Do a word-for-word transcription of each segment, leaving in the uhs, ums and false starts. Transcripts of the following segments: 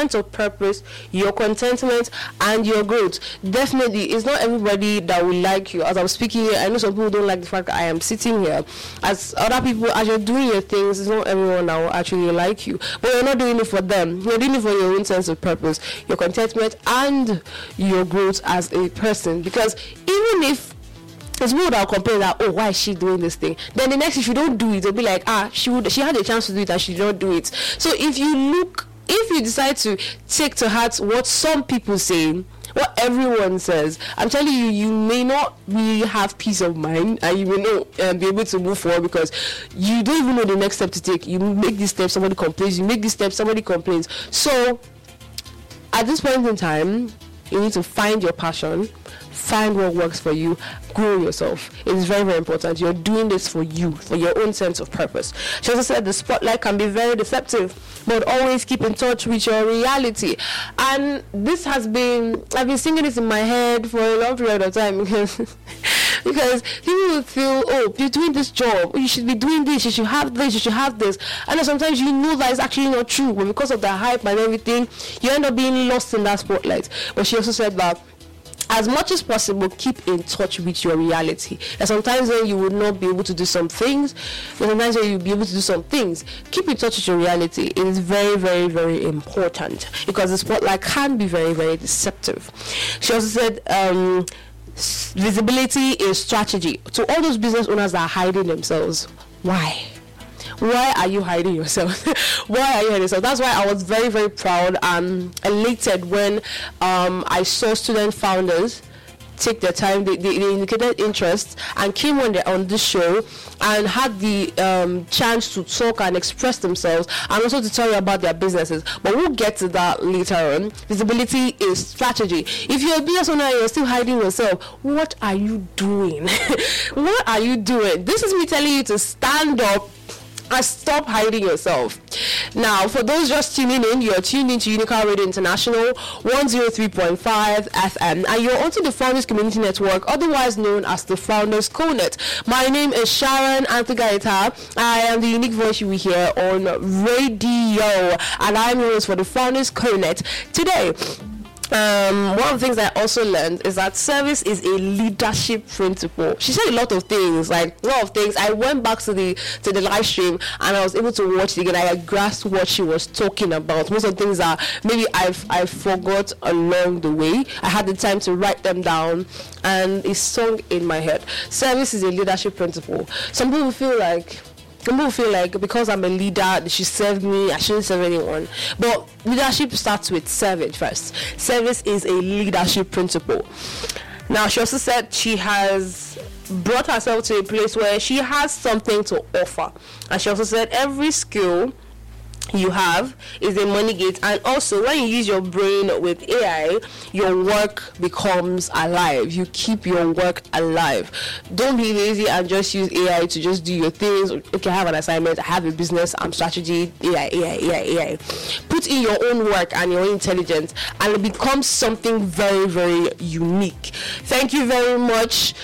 sense of purpose, your contentment, and your growth. Definitely, it's not everybody that will like you. As I'm speaking here, I know some people don't like the fact that I am sitting here. As other people, as you're doing your things, it's not everyone that will actually like you. But you're not doing it for them. You're doing it for your own sense of purpose, your contentment, and your growth as a person. Because even if it's people that will complain that, oh, why is she doing this thing? Then the next, if you don't do it, they'll be like, ah, she would, she had a chance to do it and she did not do it. So if you look, if you decide to take to heart what some people say, what everyone says, I'm telling you, you may not really have peace of mind, and you may not um, be able to move forward because you don't even know the next step to take. You make this step, somebody complains. You make this step, somebody complains. So at this point in time, you need to find your passion, find what works for you, grow yourself. It is very, very important. You're doing this for you, for your own sense of purpose. She also said the spotlight can be very deceptive, but always keep in touch with your reality. And this has been, I've been singing this in my head for a long period of time because because people will feel, oh, you're doing this job, you should be doing this, you should have this, you should have this. And then sometimes you know that it's actually not true, but because of the hype and everything, you end up being lost in that spotlight. But she also said that as much as possible, keep in touch with your reality. And sometimes when you will not be able to do some things, but sometimes when you'll be able to do some things, keep in touch with your reality. It is very, very, very important because the spotlight can be very, very deceptive. She also said, um, visibility is strategy. To all those business owners that are hiding themselves, why? Why are you hiding yourself? Why are you hiding yourself? That's why I was very, very proud and elated when um, I saw student founders take their time, they, they, they indicated interest and came on the, on this show and had the um, chance to talk and express themselves and also to tell you about their businesses. But we'll get to that later on. Visibility is strategy. If you're a business owner and you're still hiding yourself, what are you doing? What are you doing? This is me telling you to stand up and stop hiding yourself. Now, for those just tuning in, you're tuned into Unical Radio International one oh three point five F M, and you're onto the Founders Community Network, otherwise known as the Founders Co-Net. My name is Sharon Anthagaita. I am the unique voice you will hear on radio, and I'm your host for the Founders Co-Net. Today, Um, one of the things I also learned is that service is a leadership principle. She said a lot of things, like a lot of things. I went back to the to the live stream and I was able to watch it again. I grasped what she was talking about. Most of the things that maybe I've I forgot along the way. I had the time to write them down and it's sung in my head. Service is a leadership principle. Some people feel like People feel like because I'm a leader, they should serve me, I shouldn't serve anyone. But leadership starts with serving first. Service is a leadership principle. Now, she also said she has brought herself to a place where she has something to offer. And she also said every skill you have is a money gate, and also when you use your brain with A I, your work becomes alive. You keep your work alive. Don't be lazy and just use A I to just do your things. Okay, I have an assignment, I have a business, I'm strategy, A I, A I, A I, A I. Put in your own work and your own intelligence, and it becomes something very, very unique. Thank you very much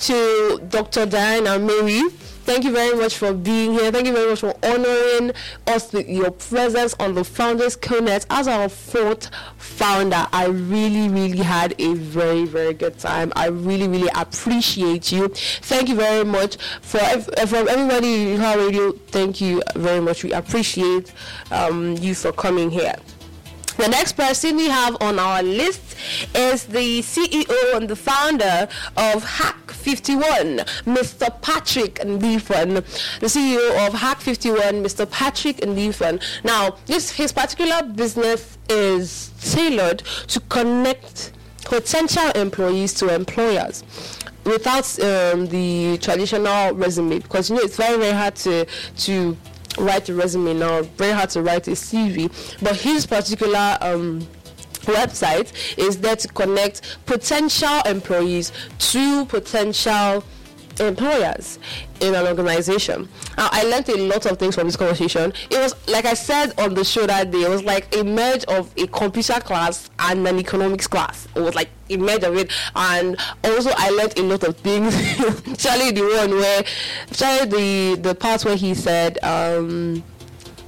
to Doctor Diana Mary. Thank you very much for being here. Thank you very much for honoring us with your presence on the Founders Co-Net as our fourth founder. I really, really had a very, very good time. I really, really appreciate you. Thank you very much for from everybody in our radio. Thank you very much. We appreciate um, you for coming here. The next person we have on our list is the C E O and the founder of Hack fifty-one, Mister Patrick Ndifon. The C E O of Hack fifty-one, Mister Patrick Ndifon. Now, this his particular business is tailored to connect potential employees to employers without um, the traditional resume, because you know it's very, very hard to to write a resume now, very hard to write a C V, but his particular um, website is there to connect potential employees to potential employers in an organization. Now, I learned a lot of things from this conversation. It was, like I said on the show that day, it was like a merge of a computer class and an economics class. It was like a merge of it, and also I learned a lot of things. Actually, the one where, actually the the part where he said, um,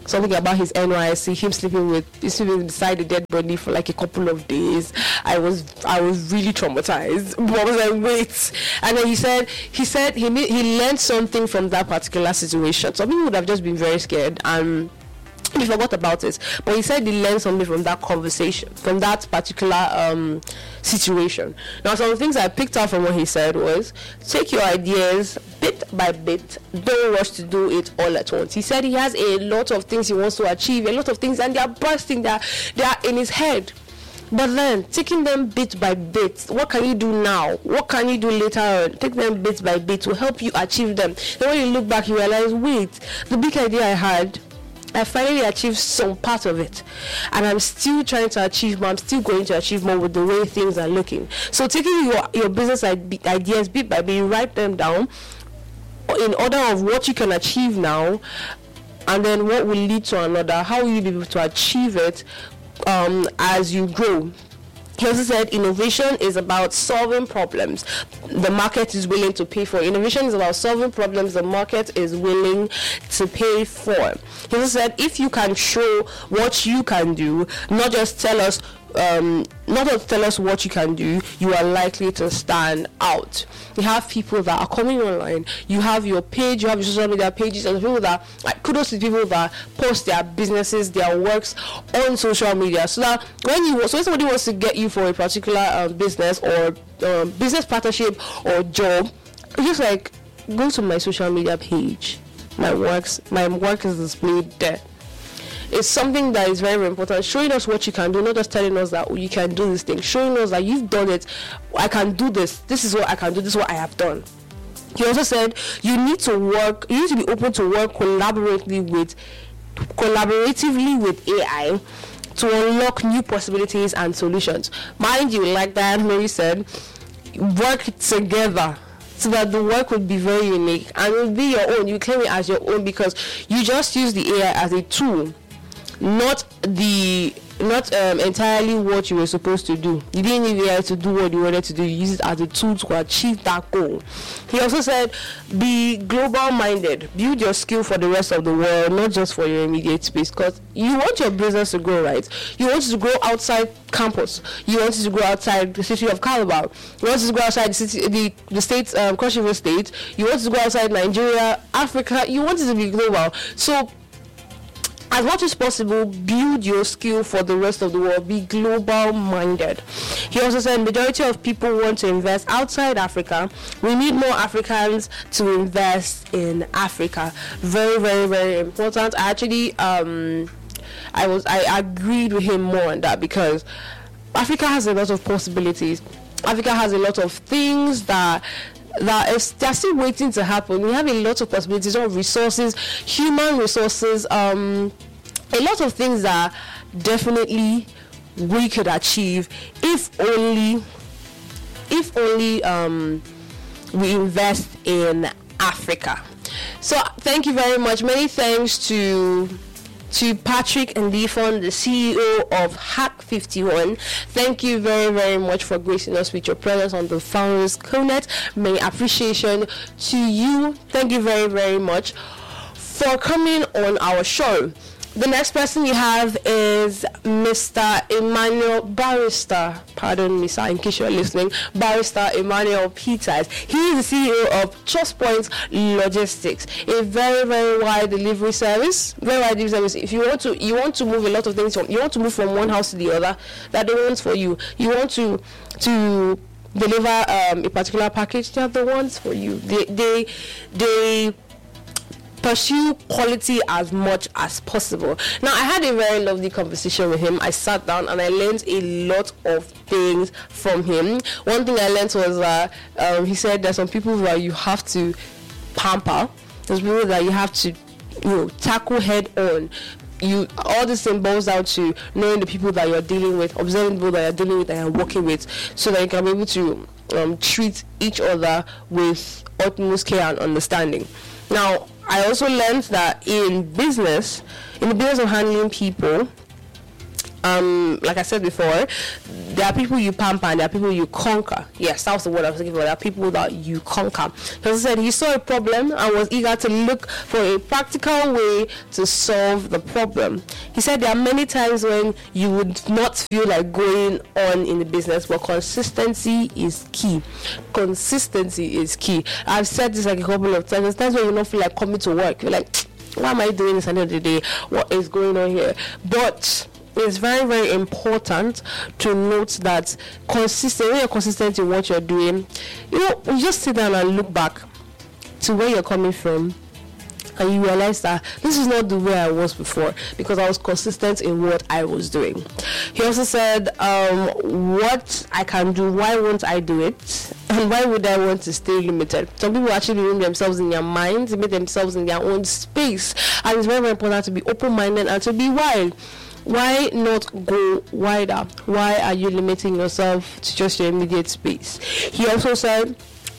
something about his N Y S C, him sleeping with sleeping beside the dead body for like a couple of days. I was I was really traumatized. But I was like, wait. And then he said he said he he learned something from that particular situation. Some people would have just been very scared and he forgot about it, but he said he learned something from that conversation, from that particular um, situation. Now, some things I picked out from what he said was, take your ideas bit by bit, don't rush to do it all at once. He said he has a lot of things he wants to achieve, a lot of things, and they are bursting, they are, they are in his head. But then, taking them bit by bit, what can you do now? What can you do later on? Take them bit by bit to help you achieve them. Then when you look back, you realize, wait, the big idea I had, I finally achieved some part of it, and I'm still trying to achieve more. I'm still going to achieve more with the way things are looking. So taking your your business ideas bit by bit, write them down in order of what you can achieve now, and then what will lead to another. How will you be able to achieve it um, as you grow? He also said innovation is about solving problems the market is willing to pay for. Innovation is about solving problems the market is willing to pay for. He also said if you can show what you can do, not just tell us um, not just tell us what you can do, you are likely to stand out. You have people that are coming online. You have your page, you have your social media pages, and people that, like, kudos to people that post their businesses, their works on social media. So that when you, so when somebody wants to get you for a particular um, business or um, business partnership or job, just like go to my social media page. My works, my work is displayed there. It's something that is very, very important. Showing us what you can do, not just telling us that oh, you can do this thing. Showing us that you've done it. I can do this. This is what I can do. This is what I have done. He also said you need to work. You need to be open to work collaboratively with, collaboratively with A I to unlock new possibilities and solutions. Mind you, like that Mary said, work together, so that the work would be very unique and it will be your own. You claim it as your own because you just use the A I as a tool, not the not um, entirely what you were supposed to do. You didn't need the A I to do what you wanted to do. You use it as a tool to achieve that goal. He also said, be global minded. Build your skill for the rest of the world, not just for your immediate space. Because you want your business to grow, right? You want it to grow outside campus. You want it to grow outside the city of Calabar. You want it to grow outside the city, the, the states, um, Cross River State. You want it to go outside Nigeria, Africa. You want it to be global. So, as much as possible, build your skill for the rest of the world. Be global minded. He also said majority of people want to invest outside Africa. We need more Africans to invest in Africa. Very, very, very important. I actually um I was I agreed with him more on that because Africa has a lot of possibilities. Africa has a lot of things that that is they're still waiting to happen. We have a lot of possibilities of resources, human resources, um, a lot of things that definitely we could achieve if only, if only um, we invest in Africa. So thank you very much. Many thanks to. To Patrick Ndifon, the C E O of Hack fifty-one. Thank you very, very much for gracing us with your presence on the Founders Connect. May appreciation to you. Thank you very, very much for coming on our show. The next person we have is Mister Emmanuel Barrister. Pardon me, sir, in case you're listening. Barrister Emmanuel Peters. He is the C E O of Trust Point Logistics, a very, very wide delivery service. Very wide delivery service. If you want to, you want to move a lot of things from, you want to move from one house to the other. That the ones for you. You want to to deliver um, a particular package. They are the ones for you. They they they. pursue quality as much as possible. Now, I had a very lovely conversation with him. I sat down and I learned a lot of things from him. One thing I learned was that uh, um, he said there's some people that you have to pamper. There's people that you have to, you know, tackle head on. You all this thing boils down to knowing the people that you're dealing with, observing the people that you're dealing with and you're working with, so that you can be able to um, treat each other with utmost care and understanding. Now, I also learned that in business, in the business of handling people, Um, like I said before, there are people you pamper and there are people you conquer. Yes, that was the word I was looking for. There are people that you conquer. Because I said he saw a problem and was eager to look for a practical way to solve the problem. He said there are many times when you would not feel like going on in the business, but consistency is key. Consistency is key. I've said this like a couple of times. There's times when you don't feel like coming to work. You're like, why am I doing this at the end of the day? What is going on here? But it's very, very important to note that consistent, when you're consistent in what you're doing, you know, you just sit down and look back to where you're coming from, and you realize that this is not the way I was before because I was consistent in what I was doing. He also said, um, what I can do, why won't I do it? And why would I want to stay limited? Some people actually limit themselves in their minds, limit themselves in their own space. And it's very, very important to be open-minded and to be wild. Why not go wider? Why are you limiting yourself to just your immediate space? He also said,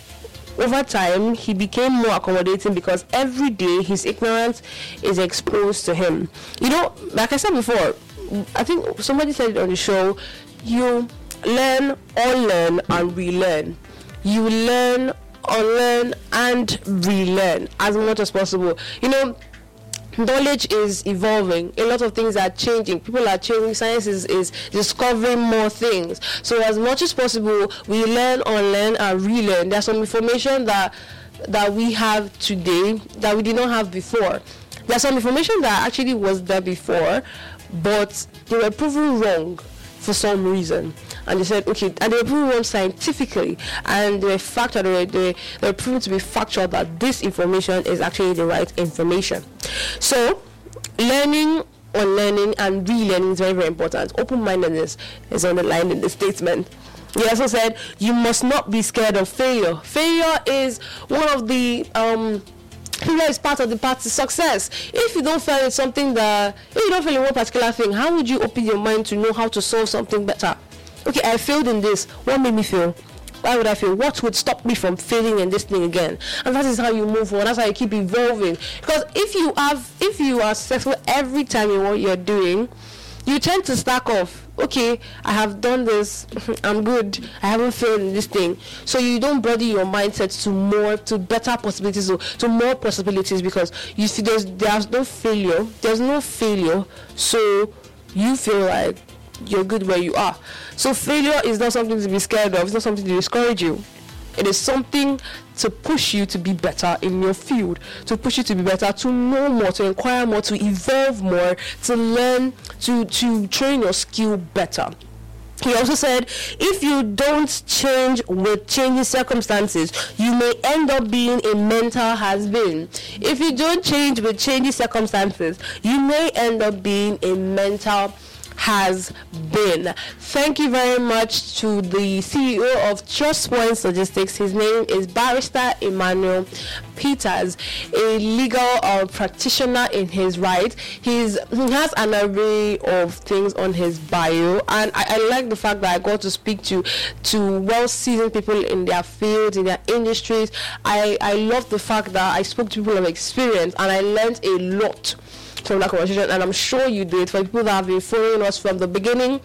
over time, he became more accommodating because every day his ignorance is exposed to him. You know, like I said before, I think somebody said it on the show, you learn, unlearn, and relearn. You learn, unlearn, and relearn as much as possible. You know, knowledge is evolving. A lot of things are changing. People are changing. Science is, is discovering more things. So as much as possible, we learn, unlearn, and relearn. There's some information that that we have today that we did not have before. There's some information that actually was there before, but they were proven wrong for some reason. And they said, okay, and they were proven wrong scientifically, and they were factual, they were, they, they were proven to be factual that this information is actually the right information. So, learning, unlearning, and relearning is very, very important. Open-mindedness is underlined in the statement. He also said, you must not be scared of failure. Failure is one of the... Um, Failure is part of the path to success. If you don't fail in something that, if you don't fail in one particular thing, how would you open your mind to know how to solve something better? Okay, I failed in this. What made me fail? Why would I fail? What would stop me from failing in this thing again? And that is how you move on. That's how you keep evolving. Because if you have, if you are successful every time in what you're doing, you tend to stack off. Okay, I have done this, I'm good, I haven't failed in this thing. So you don't broaden your mindset to more, to better possibilities, to, to more possibilities, because you see there's, there's no failure, there's no failure, so you feel like you're good where you are. So failure is not something to be scared of, it's not something to discourage you. It is something to push you to be better in your field, to push you to be better, to know more, to inquire more, to evolve more, to learn, to, to train your skill better. He also said, if you don't change with changing circumstances, you may end up being a mental has-been. If you don't change with changing circumstances, you may end up being a mental has been. Thank you very much to the C E O of Trust Point Logistics. His name is Barrister Emmanuel Peters, a legal uh, practitioner in his right. He's, he has an array of things on his bio, and I, I like the fact that I got to speak to to well-seasoned people in their fields, in their industries. I, I love the fact that I spoke to people of experience, and I learned a lot from that conversation, and I'm sure you did. For people that have been following us from the beginning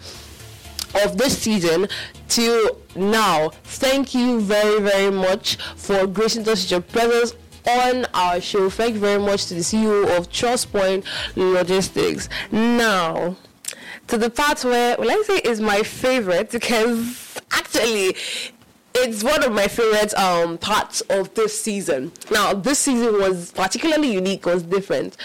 of this season till now, thank you very, very much for gracing us with your presence on our show. Thank you very much to the C E O of Trust Point Logistics. Now, to the part where, well, I say is my favorite, because actually it's one of my favorite um, parts of this season. Now, this season was particularly unique, was different.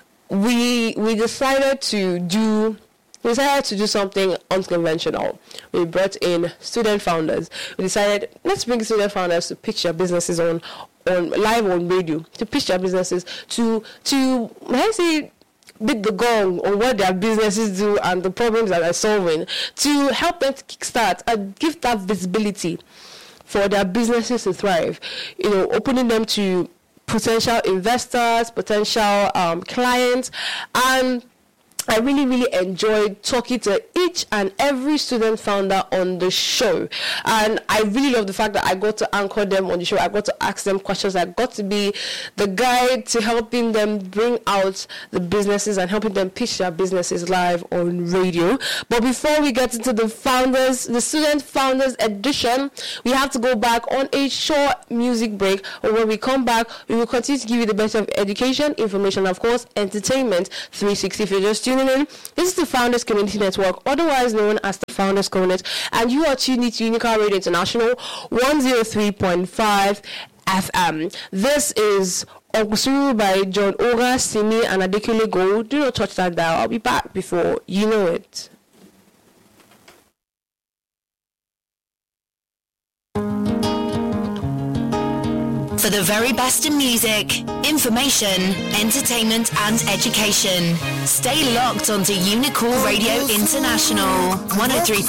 We we decided to do we decided to do something unconventional. We brought in student founders. We decided, let's bring student founders to pitch their businesses on on live on radio, to pitch their businesses, to to let's say beat the gong on what their businesses do and the problems that they're solving, to help them to kickstart and give that visibility for their businesses to thrive. You know, opening them to potential investors, potential um, clients, and I really, really enjoyed talking to each and every student founder on the show. And I really love the fact that I got to anchor them on the show. I got to ask them questions. I got to be the guide to helping them bring out the businesses and helping them pitch their businesses live on radio. But before we get into the founders, the student founders edition, we have to go back on a short music break. But when we come back, we will continue to give you the best of education, information, of course, entertainment three sixty. If you're just tuning in, this is the Founders Community Network, otherwise known as the Founders Community, and you are tuned to Unicorn Radio International one oh three point five F M. This is Ogusuru by John Ora, Simi, and Adekule Gold. Do not touch that dial. I'll be back before you know it. For the very best in music, information, entertainment and education. Stay locked onto Unicorn Radio International one oh three